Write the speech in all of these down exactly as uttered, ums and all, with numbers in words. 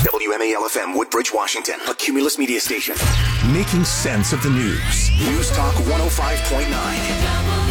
W M A L F M, Woodbridge, Washington, a Cumulus media station. Making sense of the news. News Talk one oh five point nine.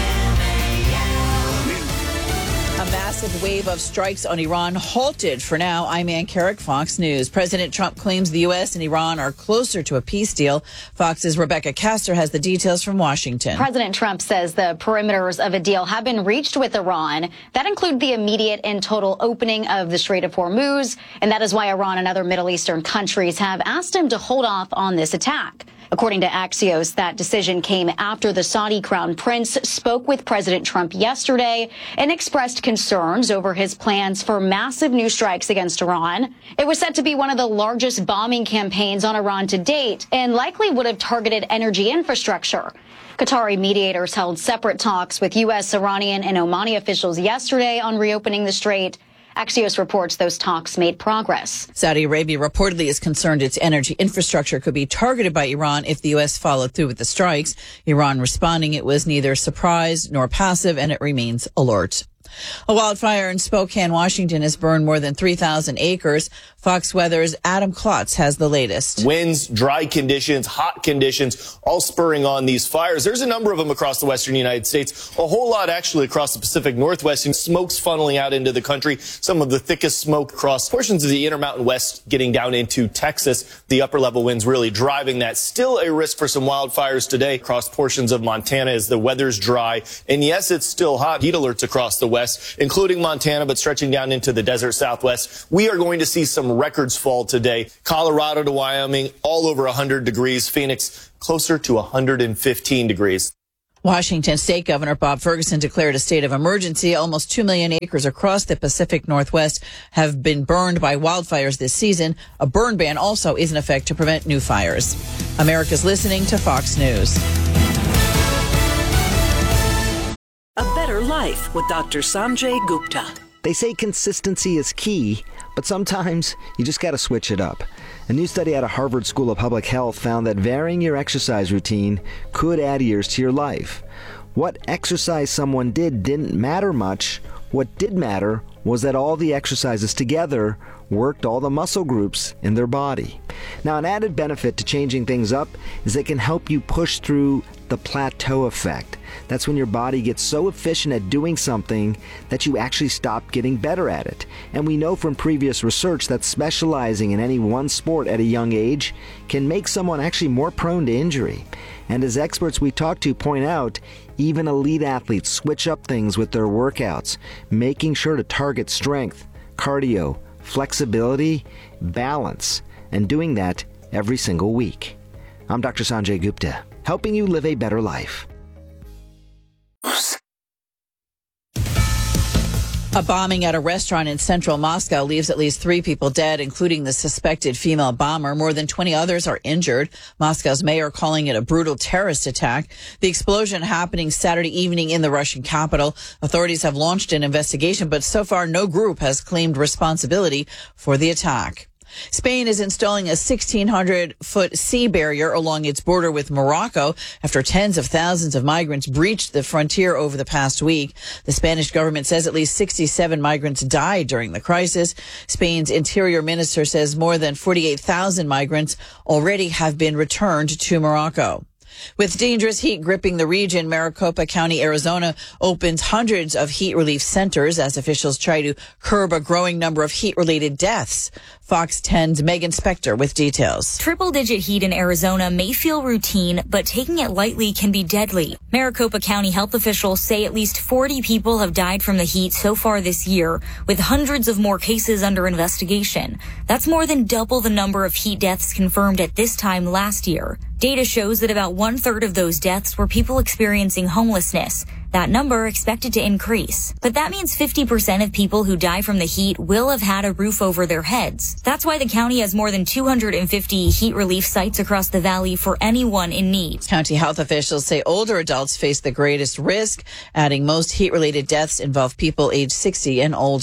A massive wave of strikes on Iran halted for now. I'm Ann Carrick, Fox News. President Trump claims the U S and Iran are closer to a peace deal. Fox's Rebecca Castor has the details from Washington. President Trump says the perimeters of a deal have been reached with Iran. That include the immediate and total opening of the Strait of Hormuz. And that is why Iran and other Middle Eastern countries have asked him to hold off on this attack. According to Axios, that decision came after the Saudi crown prince spoke with President Trump yesterday and expressed concerns over his plans for massive new strikes against Iran. It was said to be one of the largest bombing campaigns on Iran to date and likely would have targeted energy infrastructure. Qatari mediators held separate talks with U S, Iranian, and Omani officials yesterday on reopening the strait. Axios reports those talks made progress. Saudi Arabia reportedly is concerned its energy infrastructure could be targeted by Iran if the U S followed through with the strikes. Iran responding it was neither surprised nor passive, and it remains alert. A wildfire in Spokane, Washington has burned more than three thousand acres. Fox Weather's Adam Klotz has the latest. Winds, dry conditions, hot conditions, all spurring on these fires. There's a number of them across the western United States, a whole lot actually across the Pacific Northwest, and smoke's funneling out into the country. Some of the thickest smoke across portions of the Intermountain West getting down into Texas. The upper level winds really driving that. Still a risk for some wildfires today across portions of Montana as the weather's dry. And yes, it's still hot. Heat alerts across the west, including Montana, but stretching down into the desert Southwest. We are going to see some records fall today. Colorado to Wyoming, all over one hundred degrees. Phoenix, closer to one hundred fifteen degrees. Washington State Governor Bob Ferguson declared a state of emergency. Almost two million acres across the Pacific Northwest have been burned by wildfires this season. A burn ban also is in effect to prevent new fires. America's listening to Fox News. A Better Life with Doctor Sanjay Gupta. They say consistency is key, but sometimes you just got to switch it up. A new study out of Harvard School of Public Health found that varying your exercise routine could add years to your life. What exercise someone did didn't matter much. What did matter was that all the exercises together worked all the muscle groups in their body. Now, an added benefit to changing things up is they can help you push through the plateau effect. That's when your body gets so efficient at doing something that you actually stop getting better at it. And we know from previous research that specializing in any one sport at a young age can make someone actually more prone to injury. And as experts we talk to point out, even elite athletes switch up things with their workouts, making sure to target strength, cardio, flexibility, balance, and doing that every single week. I'm Doctor Sanjay Gupta, helping you live a better life. A bombing at a restaurant in central Moscow leaves at least three people dead, including the suspected female bomber. More than twenty others are injured. Moscow's mayor calling it a brutal terrorist attack. The explosion happening Saturday evening in the Russian capital. Authorities have launched an investigation, but so far no group has claimed responsibility for the attack. Spain is installing a sixteen hundred foot sea barrier along its border with Morocco after tens of thousands of migrants breached the frontier over the past week. The Spanish government says at least sixty-seven migrants died during the crisis. Spain's interior minister says more than forty-eight thousand migrants already have been returned to Morocco. With dangerous heat gripping the region, Maricopa County, Arizona opens hundreds of heat relief centers as officials try to curb a growing number of heat-related deaths. Fox ten's Megan Spector with details. Triple-digit heat in Arizona may feel routine, but taking it lightly can be deadly. Maricopa County health officials say at least forty people have died from the heat so far this year, with hundreds of more cases under investigation. That's more than double the number of heat deaths confirmed at this time last year. Data shows that about one-third of those deaths were people experiencing homelessness. That number expected to increase. But that means fifty percent of people who die from the heat will have had a roof over their heads. That's why the county has more than two hundred fifty heat relief sites across the valley for anyone in need. County health officials say older adults face the greatest risk, adding most heat-related deaths involve people aged sixty and older.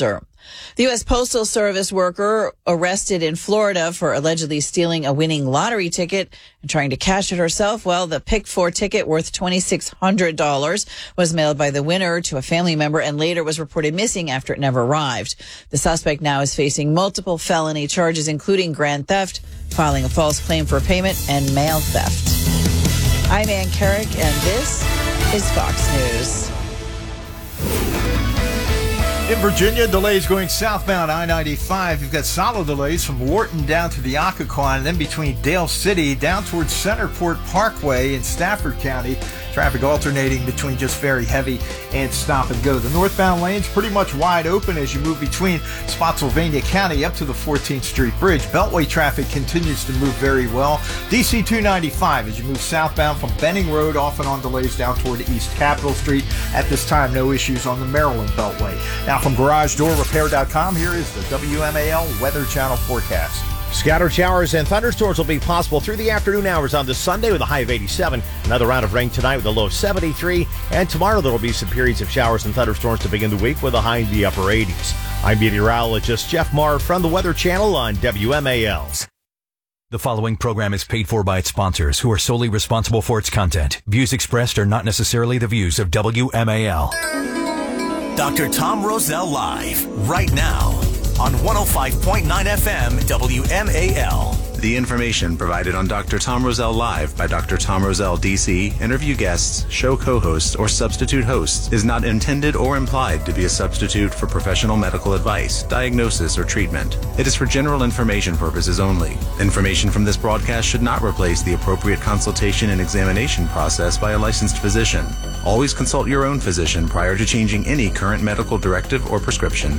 The U S Postal Service worker arrested in Florida for allegedly stealing a winning lottery ticket and trying to cash it herself. Well, the Pick four ticket worth two thousand six hundred dollars was mailed by the winner to a family member and later was reported missing after it never arrived. The suspect now is facing multiple felony charges, including grand theft, filing a false claim for payment, and mail theft. I'm Ann Carrick, and this is Fox News. In Virginia, delays going southbound I ninety-five. You've got solid delays from Wharton down to the Occoquan, and then between Dale City down towards Centerport Parkway in Stafford County. Traffic alternating between just very heavy and stop and go. The northbound lane's pretty much wide open as you move between Spotsylvania County up to the fourteenth Street Bridge. Beltway traffic continues to move very well. D C two ninety-five as you move southbound from Benning Road, off and on delays down toward East Capitol Street. At this time, no issues on the Maryland Beltway. Now from Garage Door Repair dot com, here is the W M A L Weather Channel forecast. Scattered showers and thunderstorms will be possible through the afternoon hours on this Sunday with a high of eighty-seven. Another round of rain tonight with a low of seventy-three. And tomorrow there will be some periods of showers and thunderstorms to begin the week with a high in the upper eighties. I'm meteorologist Jeff Marr from the Weather Channel on W M A L. The following program is paid for by its sponsors, who are solely responsible for its content. Views expressed are not necessarily the views of W M A L. Doctor Tom Roselle live right now on one oh five point nine F M W M A L. The information provided on Doctor Tom Roselle Live by Doctor Tom Roselle, D C, interview guests, show co-hosts, or substitute hosts is not intended or implied to be a substitute for professional medical advice, diagnosis, or treatment. It is for general information purposes only. Information from this broadcast should not replace the appropriate consultation and examination process by a licensed physician. Always consult your own physician prior to changing any current medical directive or prescription.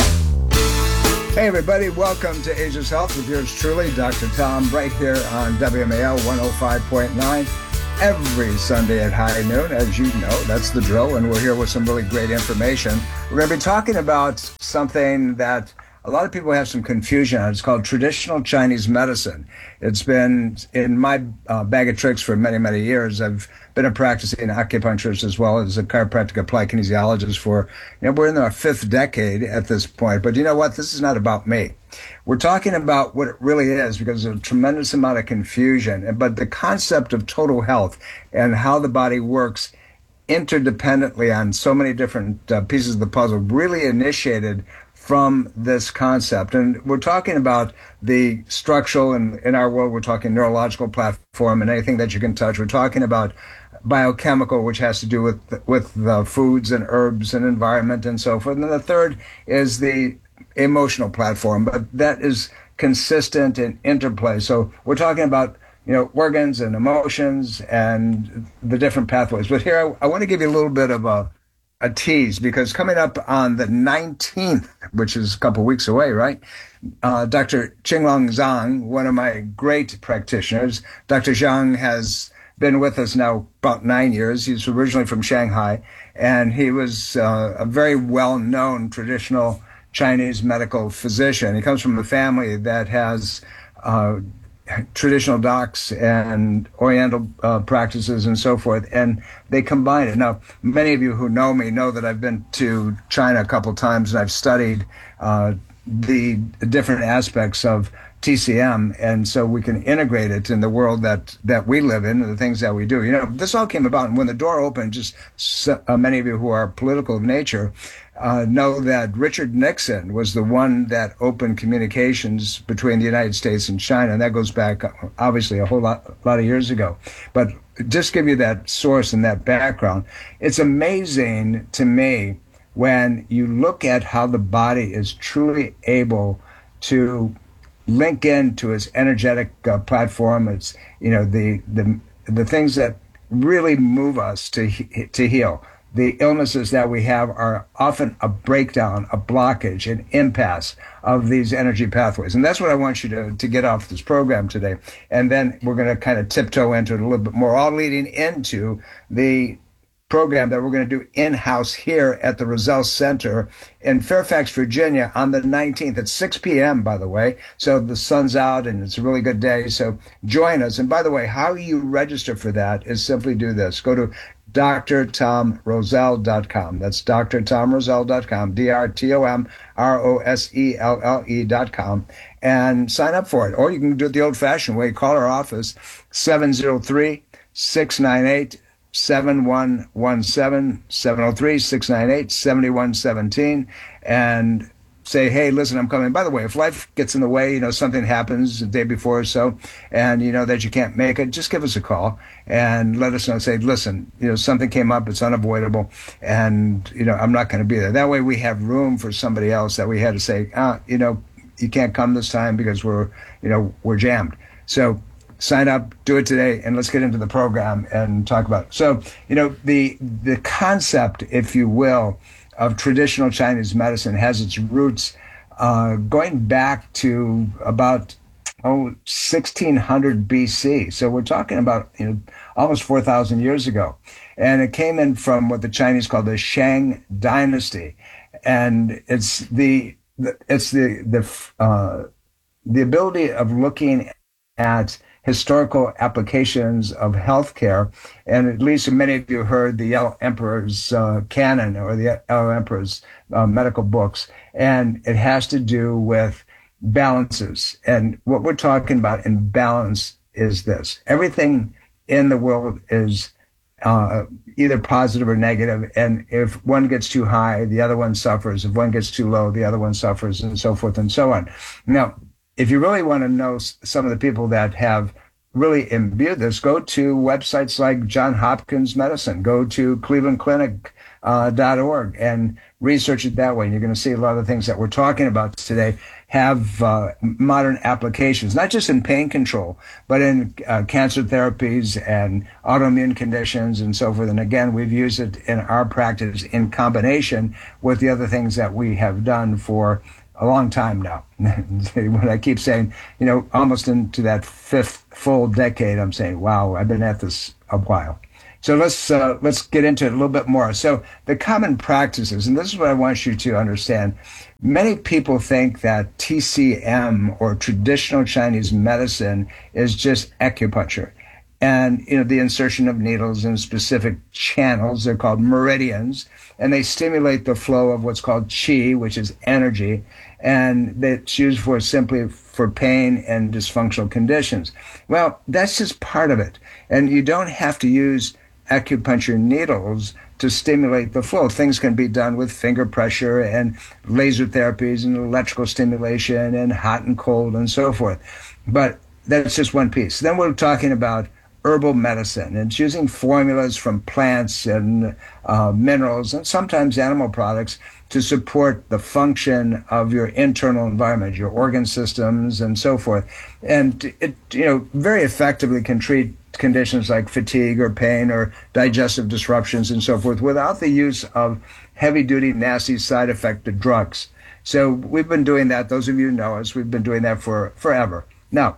Hey everybody, welcome to Aegis Health with yours truly, Doctor Tom, right here on W M A L one oh five point nine every Sunday at high noon. As you know, that's the drill, and we're here with some really great information. We're going to be talking about something that a lot of people have some confusion on. It's called traditional Chinese medicine. It's been in my uh, bag of tricks for many, many years. I've been a practicing acupuncturist as well as a chiropractic applied kinesiologist for, you know, we're in our fifth decade at this point. But you know what? This is not about me. We're talking about what it really is, because there's a tremendous amount of confusion. But the concept of total health and how the body works interdependently on so many different uh, pieces of the puzzle really initiated from this concept. And we're talking about the structural, and in our world, we're talking neurological platform and anything that you can touch. We're talking about biochemical, which has to do with with the foods and herbs and environment and so forth. And then the third is the emotional platform, but that is consistent in interplay. So we're talking about, you know, organs and emotions and the different pathways. But here, I, I want to give you a little bit of a a tease, because coming up on the nineteenth, which is a couple weeks away, right? Uh, Doctor Qinglong Zhang, one of my great practitioners. Doctor Zhang has been with us now about nine years. He's originally from Shanghai, and he was uh, a very well-known traditional Chinese medical physician. He comes from a family that has uh, traditional docs and oriental uh, practices and so forth, and they combine it. Now, many of you who know me know that I've been to China a couple times, and I've studied uh, the different aspects of T C M, and so we can integrate it in the world that, that we live in and the things that we do. You know, this all came about, and when the door opened, just so, uh, many of you who are political of nature uh, know that Richard Nixon was the one that opened communications between the United States and China, and that goes back, obviously, a whole lot, a lot of years ago. But just give you that source and that background. It's amazing to me when you look at how the body is truly able to link into its energetic uh, platform. It's, you know, the the the things that really move us to to heal. The illnesses that we have are often a breakdown, a blockage, an impasse of these energy pathways. And that's what I want you to, to get off this program today. And then we're going to kind of tiptoe into it a little bit more, all leading into the program that we're going to do in-house here at the Roselle Center in Fairfax, Virginia on the nineteenth at six p.m., by the way. So the sun's out and it's a really good day. So join us. And by the way, how you register for that is simply do this. Go to D R tom roselle dot com. That's D R tom roselle dot com, D R T O M R O S E L L E dot com, and sign up for it. Or you can do it the old-fashioned way. Call our office, seven oh three, six nine eight, seven one one seven, seven oh three, six nine eight, seven one one seven, and say, hey, listen, I'm coming. By the way, if life gets in the way, you know, something happens the day before or so, and you know that you can't make it, just give us a call and let us know. Say, listen, you know, something came up, it's unavoidable, and you know, I'm not going to be there. That way we have room for somebody else that we had to say, ah, you know, you can't come this time because we're, you know, we're jammed. So sign up, do it today, and let's get into the program and talk about it. So, you know, the the concept, if you will, of traditional Chinese medicine has its roots uh, going back to about oh sixteen hundred B C. So we're talking about, you know, almost four thousand years ago, and it came in from what the Chinese call the Shang Dynasty, and it's the, the it's the the uh, the ability of looking at historical applications of healthcare, and at least many of you heard the Yellow Emperor's uh, canon or the Yellow Emperor's uh, medical books, and it has to do with balances. And what we're talking about in balance is this: everything in the world is uh, either positive or negative, and if one gets too high, the other one suffers. If one gets too low, the other one suffers, and so forth and so on. Now, if you really want to know some of the people that have really imbued this, go to websites like Johns Hopkins Medicine, go to cleveland clinic dot org uh, and research it that way. And you're going to see a lot of the things that we're talking about today have uh, modern applications, not just in pain control, but in uh, cancer therapies and autoimmune conditions and so forth. And again, we've used it in our practice in combination with the other things that we have done for a long time now. When I keep saying, you know, almost into that fifth full decade, I'm saying, wow, I've been at this a while. So let's uh, let's get into it a little bit more. So the common practices, and this is what I want you to understand. Many people think that T C M, or traditional Chinese medicine, is just acupuncture. And, you know, the insertion of needles in specific channels, they're called meridians, and they stimulate the flow of what's called qi, which is energy, and that's used for simply for pain and dysfunctional conditions. Well, that's just part of it. And you don't have to use acupuncture needles to stimulate the flow. Things can be done with finger pressure and laser therapies and electrical stimulation and hot and cold and so forth. But that's just one piece. Then we're talking about herbal medicine, and it's using formulas from plants and uh, minerals and sometimes animal products to support the function of your internal environment, your organ systems and so forth. And it, you know, very effectively can treat conditions like fatigue or pain or digestive disruptions and so forth without the use of heavy-duty, nasty side-effected drugs. So we've been doing that. Those of you who know us, we've been doing that for forever. Now,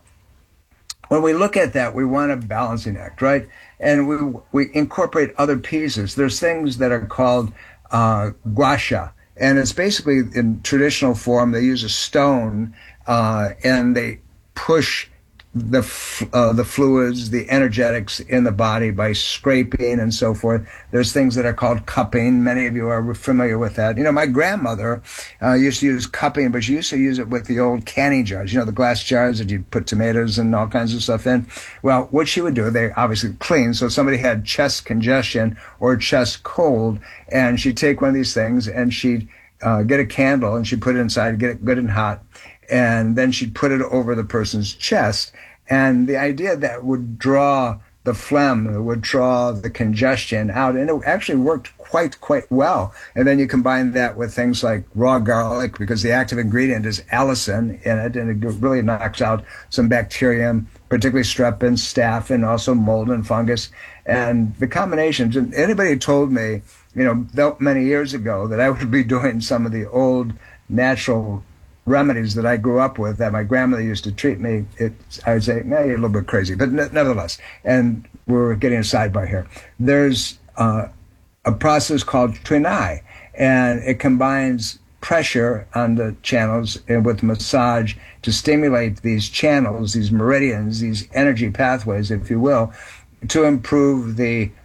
when we look at that, we want a balancing act, right? And we we incorporate other pieces. There's things that are called uh, gua sha, and it's basically in traditional form. They use a stone uh, and they push the uh, the fluids, the energetics in the body by scraping and so forth. There's things that are called cupping. Many of you are familiar with that. You know, my grandmother uh, used to use cupping, but she used to use it with the old canning jars, you know, the glass jars that you'd put tomatoes and all kinds of stuff in. Well, what she would do, they obviously clean, so somebody had chest congestion or chest cold, and she'd take one of these things and she'd uh, get a candle and she'd put it inside, get it good and hot, and then she'd put it over the person's chest. And the idea that would draw the phlegm, it would draw the congestion out, and it actually worked quite, quite well. And then you combine that with things like raw garlic, because the active ingredient is allicin in it, and it really knocks out some bacterium, particularly strep and staph, and also mold and fungus. And the combinations, and anybody told me, you know, many years ago that I would be doing some of the old natural remedies that I grew up with that my grandmother used to treat me, it, I would say, nah, you're a little bit crazy, but ne- nevertheless, and we're getting a sidebar here. There's uh, a process called Trinai, and it combines pressure on the channels and with massage to stimulate these channels, these meridians, these energy pathways, if you will, to improve the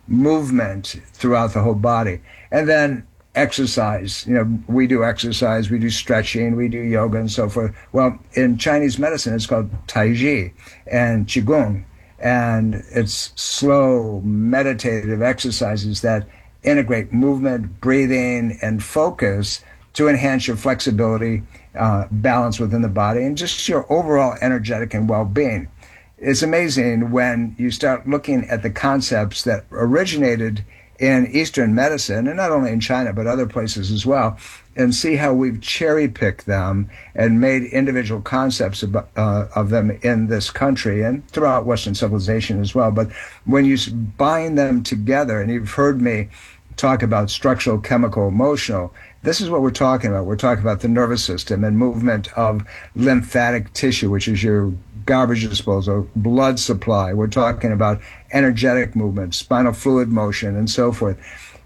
movement throughout the whole body. And then exercise. You know, we do exercise, we do stretching, we do yoga and so forth. Well, in Chinese medicine, it's called Tai Chi and Qigong. And it's slow, meditative exercises that integrate movement, breathing, and focus to enhance your flexibility, uh, balance within the body, and just your overall energetic and well-being. It's amazing when you start looking at the concepts that originated in Eastern medicine, and not only in China, but other places as well, and see how we've cherry-picked them and made individual concepts of, uh, of them in this country and throughout Western civilization as well. But when you bind them together, and you've heard me talk about structural, chemical, emotional, this is what we're talking about. We're talking about the nervous system and movement of lymphatic tissue, which is your garbage disposal, blood supply. We're talking about energetic movement, spinal fluid motion, and so forth.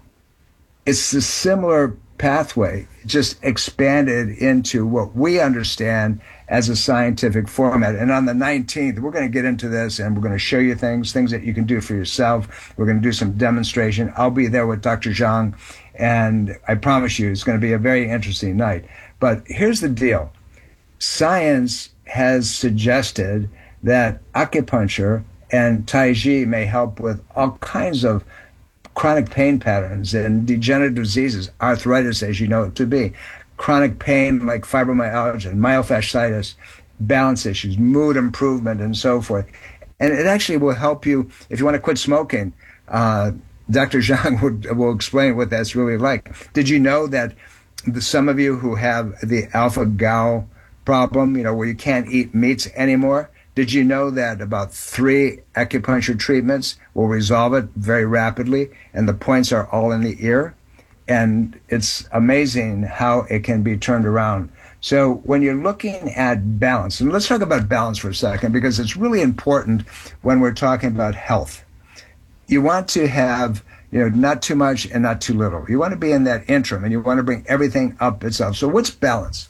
It's a similar pathway, just expanded into what we understand as a scientific format. And on the nineteenth, we're going to get into this, and we're going to show you things, things that you can do for yourself. We're going to do some demonstration. I'll be there with Doctor Zhang, and I promise you it's going to be a very interesting night. But here's the deal. Science has suggested that acupuncture and Tai Chi may help with all kinds of chronic pain patterns and degenerative diseases, arthritis, as you know it to be, chronic pain like fibromyalgia, myofasciitis, balance issues, mood improvement, and so forth. And it actually will help you if you want to quit smoking. Uh, Doctor Zhang would, will explain what that's really like. Did you know that the, some of you who have the alpha-gal problem, you know, where you can't eat meats anymore, did you know that about three acupuncture treatments will resolve it very rapidly, and the points are all in the ear? And it's amazing how it can be turned around. So when you're looking at balance, and let's talk about balance for a second, because it's really important when we're talking about health. You want to have, you know, not too much and not too little. You want to be in that interim, and you want to bring everything up itself. So what's balance?